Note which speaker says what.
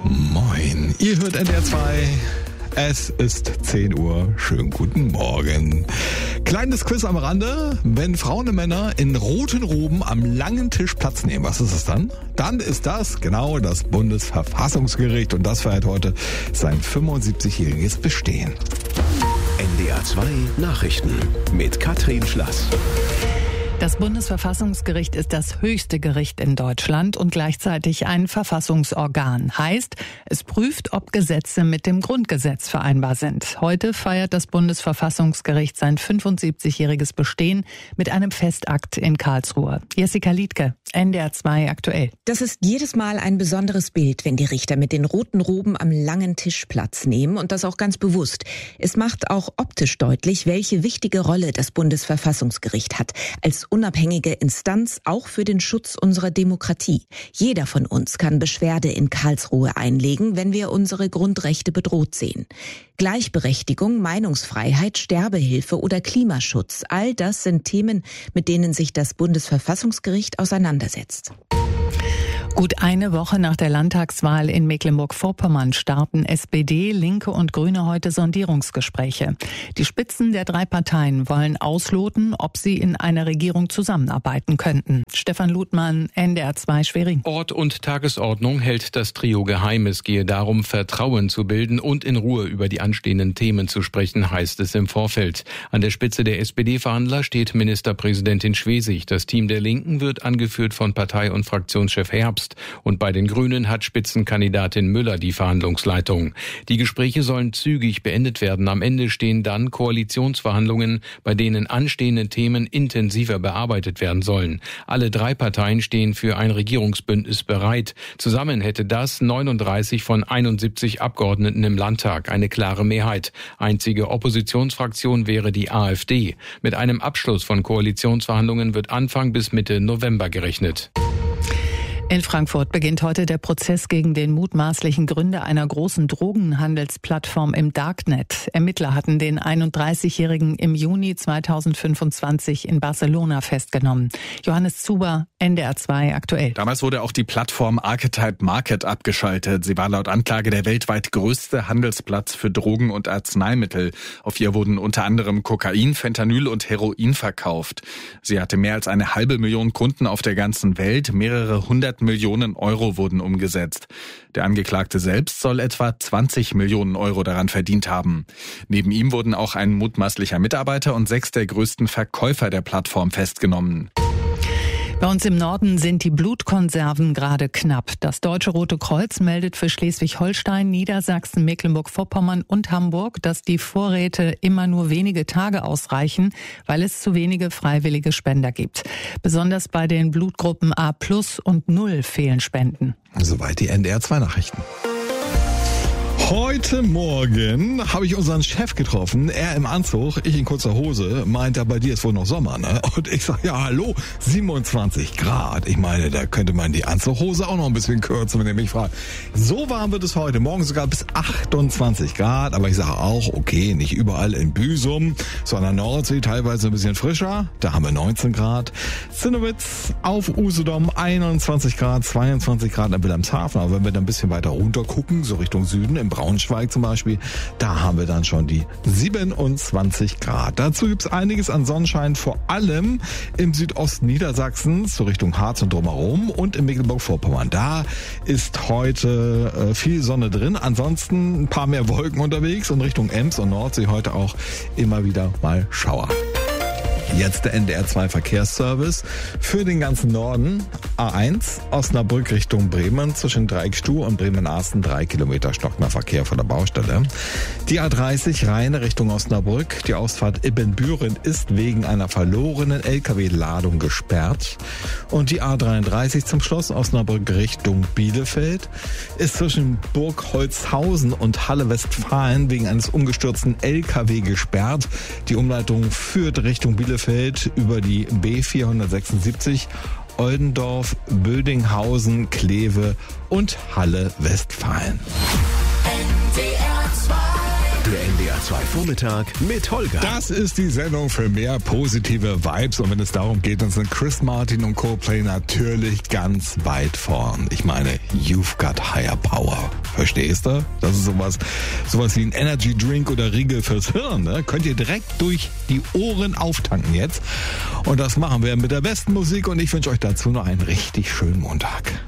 Speaker 1: Moin, ihr hört NDR 2. Es ist 10 Uhr. Schönen guten Morgen. Kleines Quiz am Rande. Wenn Frauen und Männer in roten Roben am langen Tisch Platz nehmen, was ist es dann? Dann ist das genau das Bundesverfassungsgericht. Und das feiert heute sein 75-jähriges Bestehen.
Speaker 2: NDR 2 Nachrichten mit Katrin Schlass.
Speaker 3: Das Bundesverfassungsgericht ist das höchste Gericht in Deutschland und gleichzeitig ein Verfassungsorgan. Heißt, es prüft, ob Gesetze mit dem Grundgesetz vereinbar sind. Heute feiert das Bundesverfassungsgericht sein 75-jähriges Bestehen mit einem Festakt in Karlsruhe. Jessica Liedke, NDR 2 aktuell.
Speaker 4: Das ist jedes Mal ein besonderes Bild, wenn die Richter mit den roten Roben am langen Tisch Platz nehmen und das auch ganz bewusst. Es macht auch optisch deutlich, welche wichtige Rolle das Bundesverfassungsgericht hat als unabhängige Instanz auch für den Schutz unserer Demokratie. Jeder von uns kann Beschwerde in Karlsruhe einlegen, wenn wir unsere Grundrechte bedroht sehen. Gleichberechtigung, Meinungsfreiheit, Sterbehilfe oder Klimaschutz, all das sind Themen, mit denen sich das Bundesverfassungsgericht auseinandersetzt.
Speaker 3: Gut eine Woche nach der Landtagswahl in Mecklenburg-Vorpommern starten SPD, Linke und Grüne heute Sondierungsgespräche. Die Spitzen der drei Parteien wollen ausloten, ob sie in einer Regierung zusammenarbeiten könnten. Stefan Ludmann, NDR 2 Schwerin.
Speaker 5: Ort und Tagesordnung hält das Trio geheim. Es gehe darum, Vertrauen zu bilden und in Ruhe über die anstehenden Themen zu sprechen, heißt es im Vorfeld. An der Spitze der SPD-Verhandler steht Ministerpräsidentin Schwesig. Das Team der Linken wird angeführt von Partei- und Fraktionschef Herbst. Und bei den Grünen hat Spitzenkandidatin Müller die Verhandlungsleitung. Die Gespräche sollen zügig beendet werden. Am Ende stehen dann Koalitionsverhandlungen, bei denen anstehende Themen intensiver bearbeitet werden sollen. Alle drei Parteien stehen für ein Regierungsbündnis bereit. Zusammen hätte das 39 von 71 Abgeordneten im Landtag, eine klare Mehrheit. Einzige Oppositionsfraktion wäre die AfD. Mit einem Abschluss von Koalitionsverhandlungen wird Anfang bis Mitte November gerechnet.
Speaker 3: In Frankfurt beginnt heute der Prozess gegen den mutmaßlichen Gründer einer großen Drogenhandelsplattform im Darknet. Ermittler hatten den 31-Jährigen im Juni 2025 in Barcelona festgenommen. Johannes Zuber, NDR 2 aktuell.
Speaker 6: Damals wurde auch die Plattform Archetype Market abgeschaltet. Sie war laut Anklage der weltweit größte Handelsplatz für Drogen und Arzneimittel. Auf ihr wurden unter anderem Kokain, Fentanyl und Heroin verkauft. Sie hatte mehr als 500.000 Kunden auf der ganzen Welt, mehrere 100 Millionen Euro wurden umgesetzt. Der Angeklagte selbst soll etwa 20 Millionen Euro daran verdient haben. Neben ihm wurden auch ein mutmaßlicher Mitarbeiter und 6 der größten Verkäufer der Plattform festgenommen.
Speaker 3: Bei uns im Norden sind die Blutkonserven gerade knapp. Das Deutsche Rote Kreuz meldet für Schleswig-Holstein, Niedersachsen, Mecklenburg-Vorpommern und Hamburg, dass die Vorräte immer nur wenige Tage ausreichen, weil es zu wenige freiwillige Spender gibt. Besonders bei den Blutgruppen A+ und 0 fehlen Spenden.
Speaker 1: Soweit die NDR 2 Nachrichten. Heute Morgen habe ich unseren Chef getroffen, er im Anzug, ich in kurzer Hose, meint er, bei dir ist wohl noch Sommer, ne? Und ich sage, ja hallo, 27 Grad. Ich meine, da könnte man die Anzughose auch noch ein bisschen kürzen, wenn ihr mich fragt. So warm wird es heute, morgen sogar bis 28 Grad, aber ich sage auch, okay, nicht überall in Büsum, sondern Nordsee teilweise ein bisschen frischer, da haben wir 19 Grad. Zinnowitz auf Usedom 21 Grad, 22 Grad in Wilhelmshaven, aber wenn wir dann ein bisschen weiter runter gucken, so Richtung Süden, im Braunschweig zum Beispiel, da haben wir dann schon die 27 Grad. Dazu gibt's einiges an Sonnenschein, vor allem im Südosten Niedersachsens, so Richtung Harz und drumherum und in Mecklenburg-Vorpommern. Da ist heute viel Sonne drin, ansonsten ein paar mehr Wolken unterwegs und Richtung Ems und Nordsee heute auch immer wieder mal Schauer. Jetzt der NDR 2 Verkehrsservice für den ganzen Norden. A1 Osnabrück Richtung Bremen zwischen Dreieckstuhl und Bremen-Arsten 3 Kilometer stockender Verkehr von der Baustelle. Die A30 Rheine Richtung Osnabrück. Die Ausfahrt Ibbenbüren ist wegen einer verlorenen LKW-Ladung gesperrt. Und die A33 zum Schloss Osnabrück Richtung Bielefeld ist zwischen Burg Holzhausen und Halle Westfalen wegen eines umgestürzten LKW gesperrt. Die Umleitung führt Richtung Bielefeld über die B476 Oldendorf, Bödinghausen, Kleve und Halle Westfalen.
Speaker 2: Der NDR 2 Vormittag mit Holger.
Speaker 1: Das ist die Sendung für mehr positive Vibes und wenn es darum geht, dann sind Chris Martin und Coldplay natürlich ganz weit vorn. Ich meine, You've Got Higher Power. Verstehst du? Das ist sowas wie ein Energy Drink oder Riegel fürs Hirn. Ne? Könnt ihr direkt durch die Ohren auftanken jetzt. Und das machen wir mit der besten Musik und ich wünsche euch dazu noch einen richtig schönen Montag.